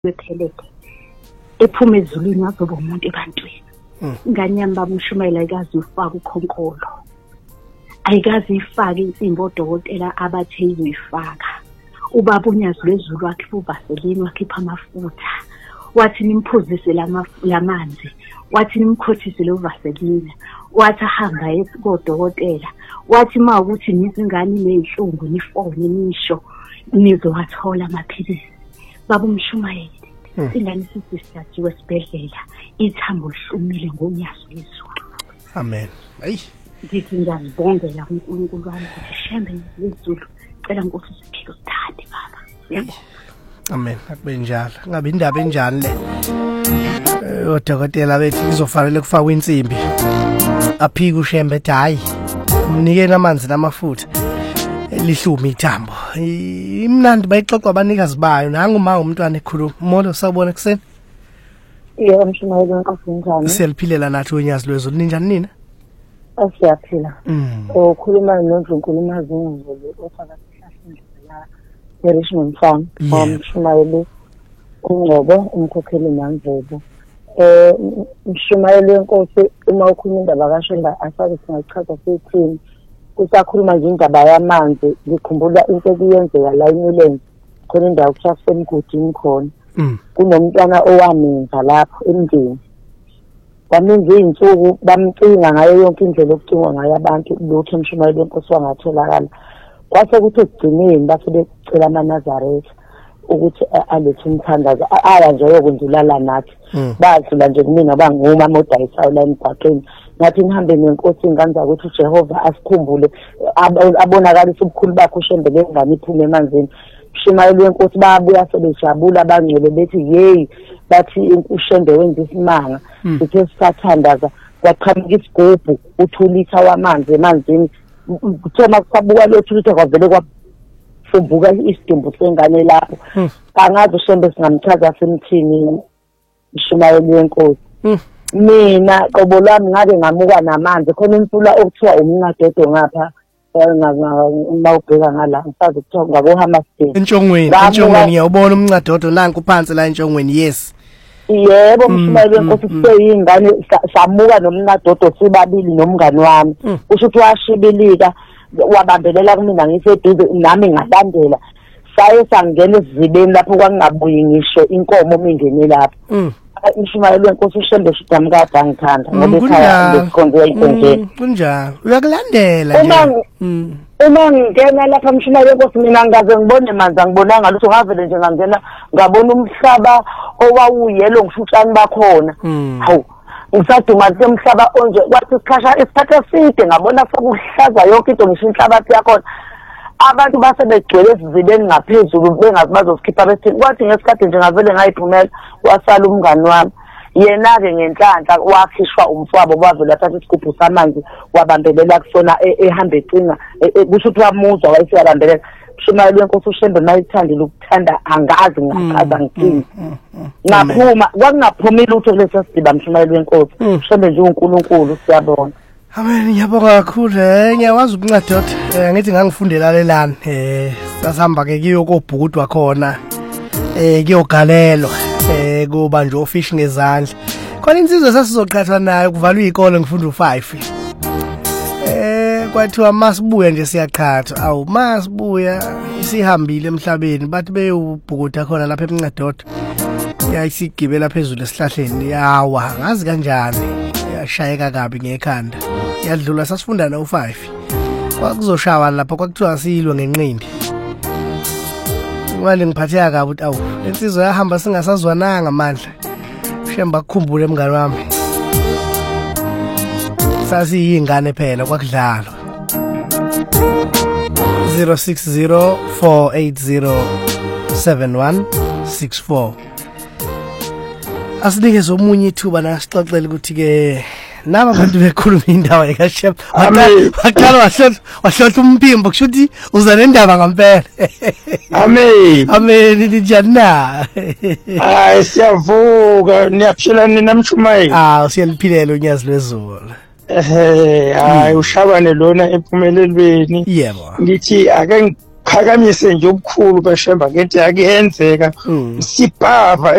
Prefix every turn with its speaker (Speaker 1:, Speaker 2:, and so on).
Speaker 1: wephelele ephuma ezulwini wazoba umuntu ebantwini. Ingane yami baba uMshumayela ayikazi ufaka ukhonkolo, ayikazi ifake insimbi odokotela abathe izifaka. Ubaba unyazi lwezulu wakhe uvaselini wakhipha amafutha, wathi nimphuzise lamanzi, wathi nimkhothise lo vaselini, wathi ahamba kodokotela, wathi ma ukuthi nizingane nezinhlungu nifone nisho nizowathola amaphilisi. Baba uMshumayela ingane sisisijajiwe esibhedlela, ithambo lihlumile ngonyaso lezulu.
Speaker 2: Amen. Hayi.
Speaker 1: Ngithi ngiyazibongela uNkulunkulu wami ukuthi shembe lezulu. Cela Nkosi siphike usithande baba. Yebo.
Speaker 2: Amen. Akube njalo. Ngabe indaba enjani le? Odokotela bethu kuzofanele kufakwe insimbi. Aphike ushembe ethi hayi. Umnikeni amanzi namafutha. Lihluma ithambo. Imnandi bayixoxa abanikazi bayo nangu uma umntwana ekhuluma. Molo sabona kuseni.
Speaker 3: Yebo Mshumayela Nkosi njani?
Speaker 2: Siyaliphilela nathi onyazi lwezulu ninjani nina?
Speaker 3: Asiyaphila. Okhuluma noNdlunkulu Mazingulu ofaka isihlahla la Richmond Farm. Mshumayela uNgcobo umkhokheli Mandlovu. Mshumayela Nkosi uma ukhuluma indaba kaShemba asabe singachaza sithini. Kusakhuluma nje indaba yamanzi ngikhumbula into ekuyenzeka la eMilenze khona indawo kuthiwa kusemgodini khona. Kunomntwana owamenza lapho endlini. Bamenze insuku bamcinga ngayo yonke indlela okucingwa ngayo abantu lutho Mshumayela Nkosi wangatholakala. Kwase kuthi egcineni base becela amaNazaretha ukuthi alethe umthandazo aya nje yokundulala nathi. Badlula nje kumina banguma modayisayo la emgwaqeni. Ngathi nihambe nenkosi inganza ukuthi uJehova asikhumbule abonakalisa ubukhulu bakhe uShembe ngengane iphume emanzini. Mshumayela Nkosi babuya sebejabula bangcwele bethi hey bathi uShembe wenza isimanga sithe sisathandaza kwaqhamuka isigubhu uthulitha wamanzi emanzini kuthoma kusabuka lothulitha kwavele kwafumbuka isidumbu sengane lapho. Angazi uShembe singamchaza semthini Mshumayela Nkosi. Mina qobo lwami ngake ngamuka namanzi khona imfula okuthiwa umnqadodo ngapha mawubheka ngala ngisazi ukuthiwa ngaboHammersdale
Speaker 2: entshongweni ngiyawubona umnqadodo nanku phansi la entshongweni. Yes,
Speaker 3: yebo Mshumayela Nkosi seyingane samuka nomnqadodo sibabili nomngani wami. Kusho ukuthi washibilika wabambelela kumina ngiseduze nami ngalandela saye sangena ezibeni lapho kwangabuyi ngisho inkomo mingene lapho. Mshumayela Nkosi uShembe shidami kade angithanda ngoba ekhaya ngisikhonze into
Speaker 2: kunjalo uyakulandela nje.
Speaker 3: Uma ngingena lapha Mshumayela Nkosi mina ngaze ngibone manzi angibonanga lutho ngavele nje ngangena ngabona umhlaba owawuyelo ngifutshani bakhona. Hawu ngisaduma semhlaba onje kwathi isikhathi eside ngabona sokuhlaza yonke into ngisho inhlabathi yakhona. Abantu basebegcwele esizibeni ngaphezulu bengazi bazosikhipha bese kwathi ngesikhathi nje ngavele ngayiphumela wasala umngani wami. Yena ke ngenhlanhla wakhishwa umfwabo wavela thatha isigubhu samanzi wabambelela kusona ehamba ecinga kusho ukuthi wamuzwa wayesiyabambelela. Mshumayela Nkosi uShembe mayithandile ukuthanda angazi ngachaza ngithini. Ngaphuma kwakungaphumi lutho lesi sidiba Mshumayela Nkosi. Shembe nje uNkulunkulu siyabona.
Speaker 2: Amen, ngiyabonga kakhulu. Ngiyawazi ukunqadoda ngithi ngangifundela lelani sasihamba ke kuyokobhukudwa khona kuyogalelwa kuba nje ofish ngezandla khona insizwe sasizoqhathwa nayo kuvalwa izikole ngifunda u5 kwathiwa masibuya nje siyaqhathwa awu masibuya isihambile emhlabeni bathi beyubhukuda khona lapha eMnqadodo yayisigibela phezulu esihlahleni yawa ngazi kanjani yashayeka kabi ngekhanda yadlula sasifunda na u5 kwakuzoshawa lapha kwakuthiwa siyilwe ngenqindi. Manje ngiphatheka kabi ukuthi awu lensizwe yahamba singasazwananga amandla Shemba akukhumbule mngani wami sasiyingane phela kwakudlalwa 0604807164. Asinikeze omunye ithuba nasixoxele ukuthi ke naba bantu bekhuluma indaba ekaShemba waqala wahlohla umphimbo kusho ukuthi uza nendaba ngempela. Amen njani na?
Speaker 4: Hayi siyavuka niyaphila nina Mshumayela.
Speaker 2: Siyaliphilela unyazi lwezulu.
Speaker 4: Hayi ushabane lona empumelelweni.
Speaker 2: Yebo.
Speaker 4: Ngithi ake siphakamise nje obukhulu beshemba ngento yakuyenzeka sibhava